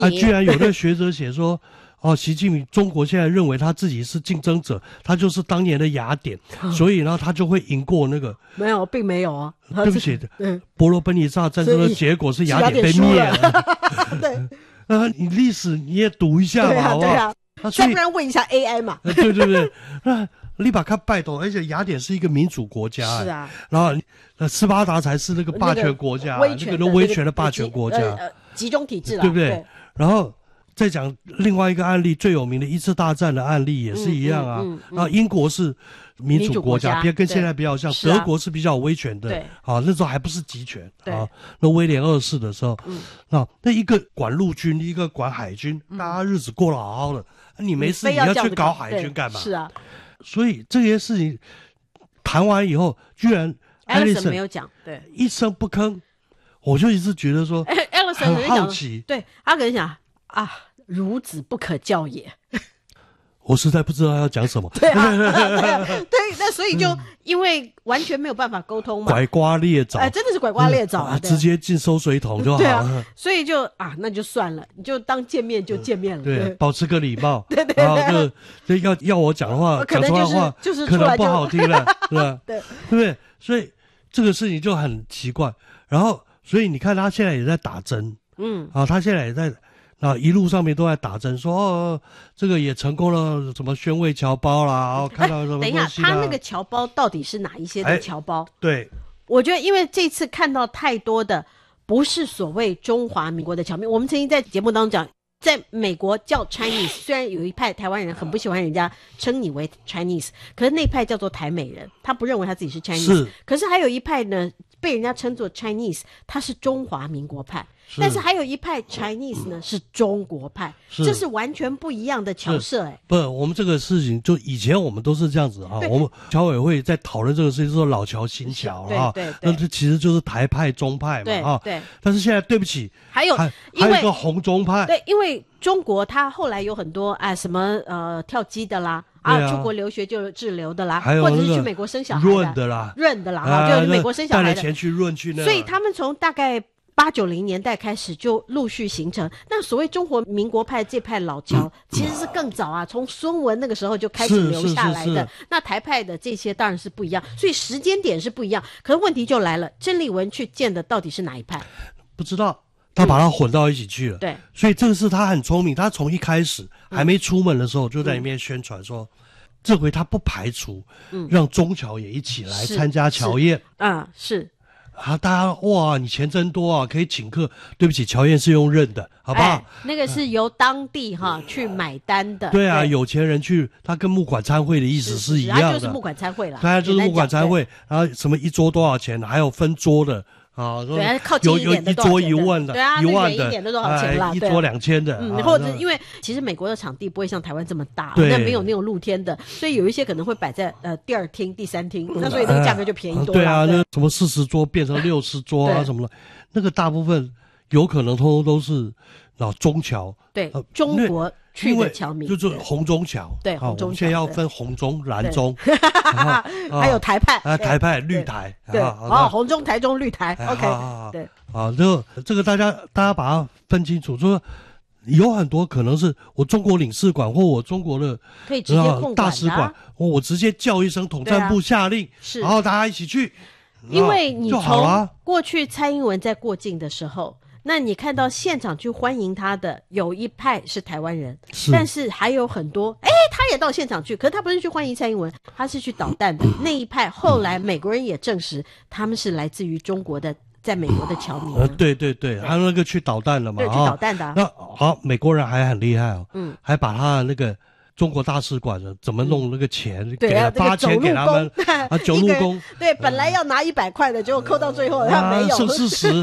居然有的学者写说习近平中国现在认为他自己是竞争者，他就是当年的雅典，所以呢他就会赢过那个。 没有，并没有啊。 对不起，伯罗奔尼撒战争的结果是雅典被灭了。 对， 你历史你也读一下嘛，好不好？ 再不然问一下 AI 嘛。 对对对，那你把它拜懂，而且雅典是一个民主国家， 是啊。 然后斯巴达才是那个霸权国家，那个威权的霸权国家， 集中体制了， 对不对？然后再讲另外一个案例，最有名的一次大战的案例也是一样啊。然后英国是民主国家，跟现在比较像，德国是比较威权的， 对， 那时候还不是集权啊。那威廉二世的时候，那一个管陆军，一个管海军，大家日子过得好好的，你没事你要去搞海军干嘛？ 是啊。 所以这些事情谈完以后，居然艾利森没有讲，对， 一声不吭，我就一直觉得说，很好奇， 对，他可能想啊，孺子不可教也。 我实在不知道要讲什么。 对啊，对，那所以就因为完全没有办法沟通嘛， 拐瓜裂枣， 真的是拐瓜裂枣啊， 直接进收水桶就好了。 对啊，所以就那就算了，你就当见面就见面了， 对，保持个礼貌。 对对对，这要我讲的话，讲出来的话就是可能不好听了，是吧？ 对， 对不对？所以这个事情就很奇怪。然后，所以你看他现在也在打针，他现在也在。一路上面都在打针，说这个也成功了，什么宣慰侨胞啦，看到什么东西啦。 等一下，他那个侨胞到底是哪一些的侨胞？ 对， 我觉得因为这次看到太多的不是所谓中华民国的侨民，我们曾经在节目当中讲，在美国叫 Chinese， 虽然有一派台湾人很不喜欢人家称你为 Chinese， 可是那派叫做台美人，他不认为他自己是 Chinese， 可是还有一派呢被人家称作 Chinese， 他是中华民国派。但是还有一派 Chinese 呢是中国派，这是完全不一样的侨社。 不，我们这个事情就以前我们都是这样子啊，我们侨委会在讨论这个事情，说老侨新侨啊，那这其实就是台派中派嘛对。 但是现在对不起，还有一个红中派， 对，因为中国它后来有很多什么跳机的啦。出国留学就滞留的啦，或者是去美国生小孩的啦，就是美国生小孩的， 带了钱去润去那， 所以他们从大概80-90年代开始就陆续形成。那所谓中华民国派这派老侨，其实是更早啊，从孙文那个时候就开始留下来的。那台派的这些当然是不一样，所以时间点是不一样。可是问题就来了，郑丽文去见的到底是哪一派？ 不知道。他把它混到一起去了， 对， 所以这个是他很聪明。他从一开始还没出门的时候，就在里面宣传说，这回他不排除让中侨也一起来参加侨宴。 是大家哇，你钱真多啊，可以请客。对不起，侨宴是用认的，好不好？ 那个是由当地去买单的。 对啊，有钱人去，他跟募款参会的意思是一样的， 就是募款参会啦。 对啊，就是募款参会，然后什么一桌多少钱，还有分桌的。 对，靠近一点的有一桌1万的， 对啊， 1万的，远一点的多少钱啦？ 一桌2000的， 或者因为其实美国的场地不会像台湾这么大，那没有那种露天的，所以有一些可能会摆在第2厅、第3厅，那所以那个价格就便宜多了。 对啊，那什么40桌变成60桌啊什么的，那个大部分有可能通通都是中侨， 对，中国去的侨民， 就是红中侨， 对，红中侨， 现在要分红中、蓝中， 还有台派， 台派、绿台， 对，红中、台中、绿台 ，OK， 对， 这个大家把它分清楚，说有很多可能是我中国领事馆或我中国的可以直接控管大使馆，我直接叫一声统战部下令，然后大家一起去， 因为你从过去蔡英文在过境的时候。那你看到现场去欢迎他的有一派是台湾人，但是还有很多他也到现场去，可是他不是去欢迎蔡英文，他是去捣蛋的那一派。后来美国人也证实他们是来自于中国的在美国的侨民。 对对对，他那个去捣蛋了嘛， 对，去捣蛋的。 那好，美国人还很厉害还把他的那个中国大使馆的怎么弄那个钱，给了发钱给他们走路工， 对，本来要拿100块的，结果扣到最后他没有， 剩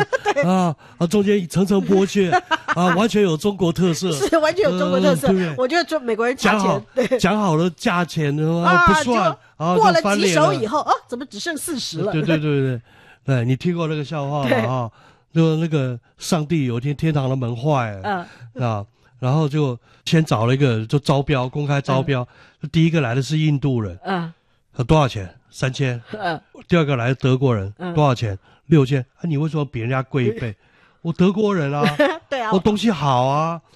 40中间层层剥削完全有中国特色， 是完全有中国特色。我觉得美国人讲好了价钱不算， 过了几手以后怎么只剩40了？ 对对对对对，你听过那个笑话吗？那个上帝有一天天堂的门坏了然后就先找了一个就招标，公开招标，第一个来的是印度人，多少钱？3000。第二个来的德国人，多少钱？6000。你为什么比人家贵1倍？我德国人啊， 对啊， 啊， 我东西好啊，